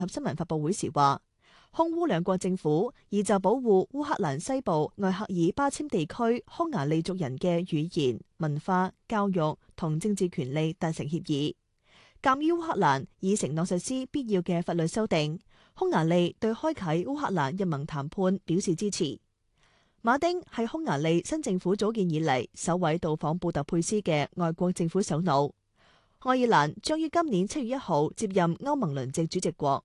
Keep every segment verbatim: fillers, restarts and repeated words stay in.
合新聞發佈會時話，匈烏兩國政府已就保護烏克蘭西部艾克爾巴阡地區匈牙利族人嘅語言、文化、教育同政治權利達成協議。鑑於烏克蘭已承諾實施必要嘅法律修訂，匈牙利對開啟烏克蘭入盟談判表示支持。馬丁係匈牙利新政府組建以嚟首位到訪布達佩斯嘅外國政府首腦。愛爾蘭將於今年七月一號接任歐盟輪值主席國。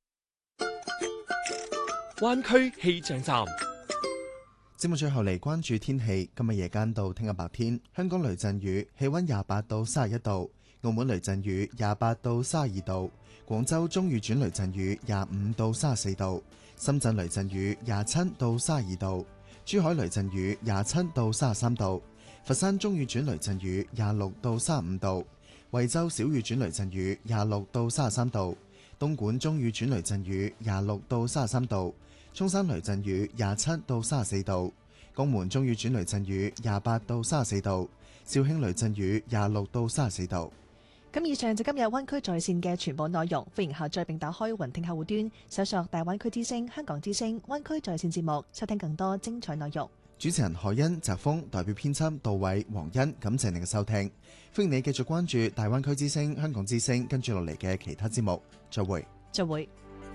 灣區氣象站。 節目最後嚟關注天氣，今日夜間到聽日白天，香港雷陣雨，氣溫廿八到三十一度；澳門雷陣雨廿八到三十二度；廣州中雨轉雷陣雨廿五到三十四度；深圳雷陣雨廿七到三十二度；珠海雷陣雨廿七到三十三度；佛山中雨轉雷陣雨廿六到三十五度；惠州小雨轉雷陣雨廿六到三十三度；東莞中雨轉雷陣雨廿六到三十三度；涌山雷陣雨廿七到三十四度，江門中雨轉雷陣雨廿八到三十四度，肇慶雷陣雨廿六到三十四度。 咁以上就今日灣區在線嘅全部內容，歡迎下載並打開雲聽客戶端，搜索大灣區之聲、香港之聲、灣區在線節目，收聽更多精彩內容。 主持人海欣、澤峰代表編輯杜偉、黃欣，感謝你嘅收聽，歡迎你繼續關注大灣區之聲、香港之聲，跟住落嚟嘅其他節目，再會。 再會。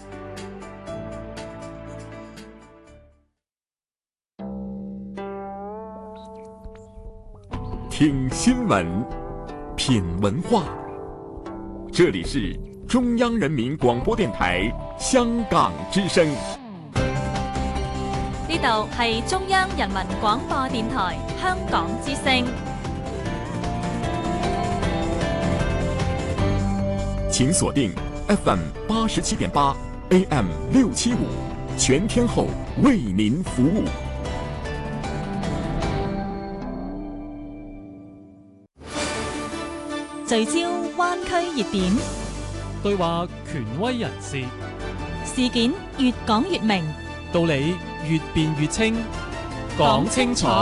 聽新聞，品文化，這裡是中央人民廣播電台香港之聲。 呢度係中央人民廣播電台香港之聲。 請鎖定 F M 八十七點八 A M 六七五，全天候為您服務。 聚焦灣區熱點， 對話權威人士， 事件越講越明， 道理越辯越清，講清楚，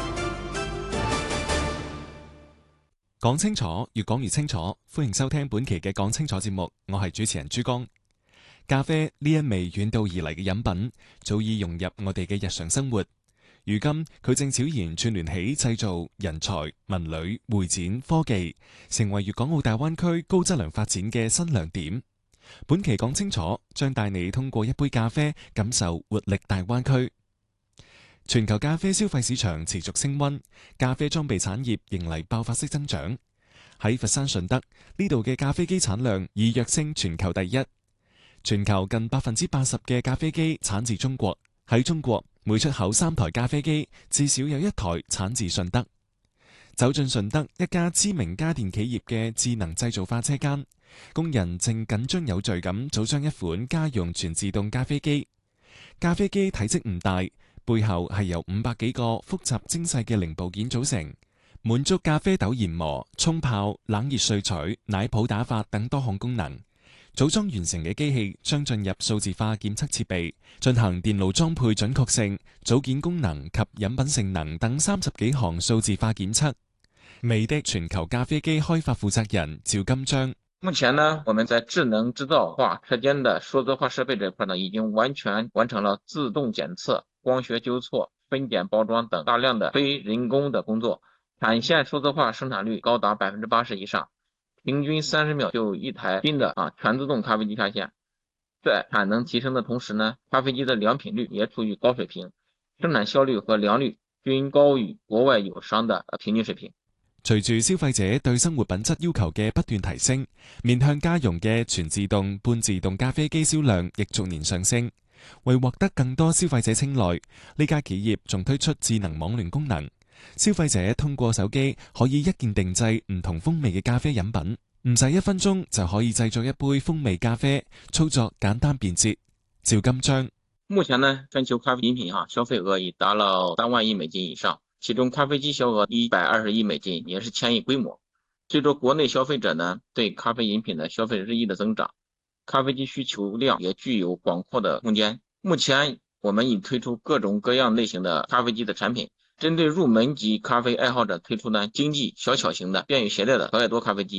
講清楚，越講越清楚。歡迎收聽本期嘅講清楚節目，我係主持人珠江。咖啡呢一味遠道而嚟嘅飲品，早已融入我哋嘅日常生活。如今佢正悄然串聯起製造、人才、文旅、會展、科技，成為粵港澳大灣區高質量發展嘅新亮點。本期講清楚，將帶你通過一杯咖啡，感受活力大灣區。全球咖啡消費市場持續升溫，咖啡裝備產業迎嚟爆發式增長。喺佛山順德呢度嘅咖啡機產量已躍升全球第一。全球近百分之八十嘅咖啡機產自中國。喺中國，每出口三台咖啡機，至少有一台產自順德。走進順德一家知名家電企業嘅智能製造化車間，工人正緊張有序咁組裝一款家用全自動咖啡機。咖啡機體積唔大，背後係由五百幾個複雜精細嘅零部件組成，滿足咖啡豆研磨、沖泡、冷熱萃取、奶泡打發等多項功能。組裝完成嘅機器將進入數字化檢測設備，進行電路裝配準確性、組件功能及飲品性能等三十幾項數字化檢測。美的全球咖啡機開發負責人趙金章： 目前呢，我們在智能製造化車間的數字化設備這塊呢，已經完全完成了自動檢測、光學糾錯、分揀包裝等大量的非人工的工作，產線數字化生產率高達百分之八十以上。平均三十秒就有一台新的啊全自動咖啡機下線，在產能提升的同時呢，咖啡機的良品率也處於高水平，生產效率和良率均高於國外友商的平均水平。 隨住消費者對生活品質要求嘅不斷提升，面向家用嘅全自動、半自動咖啡機銷量亦逐年上升。為獲得更多消費者青睞，呢家企業仲推出智能網聯功能。消費者通過手機可以一鍵定製唔同風味嘅咖啡飲品，唔使一分鐘就可以製作一杯風味咖啡，操作簡單便捷。趙金章： 目前呢，全球咖啡飲品哈消費額已達到三萬億美金以上，其中咖啡機銷額一百二十億美金，也是千億規模。隨着國內消費者呢對咖啡飲品的消費日益的增長，咖啡機需求量也具有廣闊的空間。目前我們已推出各種各樣類型的咖啡機的產品。針對入門級咖啡愛好者推出呢經濟小巧型的便於攜帶的小愛多咖啡機，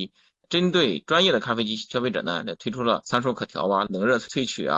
針對專業的咖啡機消費者呢，推出了參數可調啊、冷熱萃取啊。